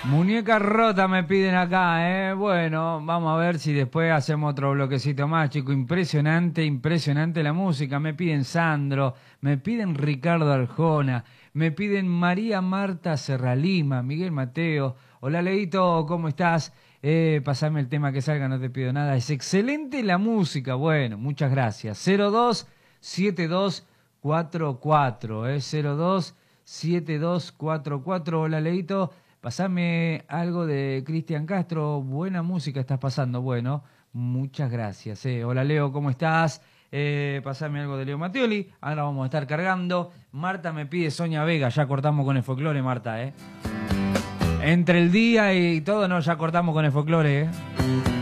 Muñeca rota me piden acá, ¿eh? Bueno, vamos a ver si después hacemos otro bloquecito más, chico. Impresionante, impresionante la música. Me piden Sandro, me piden Ricardo Arjona, me piden María Marta Serralima, Miguel Mateo. Hola, Leito, ¿cómo estás? Pasame el tema que salga, no te pido nada. Es excelente la música. Bueno, muchas gracias. 027244, 027244. Hola, Leito. Pasame algo de Cristian Castro. Buena música estás pasando. Bueno, muchas gracias. Hola, Leo, ¿cómo estás? Pasame algo de Leo Mattioli. Ahora vamos a estar cargando. Marta me pide Sonia Vega. Ya cortamos con el folclore, Marta, Entre el día y todo, no, ya cortamos con el folclore,